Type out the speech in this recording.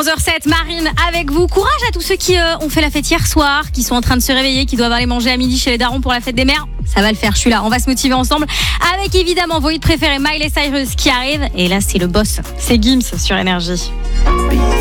11h07, Marine avec vous. Courage à tous ceux qui ont fait la fête hier soir, qui sont en train de se réveiller, qui doivent aller manger à midi chez les darons pour la fête des mères. Ça va le faire, je suis là. On va se motiver ensemble avec évidemment vos hits préférés, Miley Cyrus qui arrive. Et là, c'est le boss. C'est Gims sur Énergie.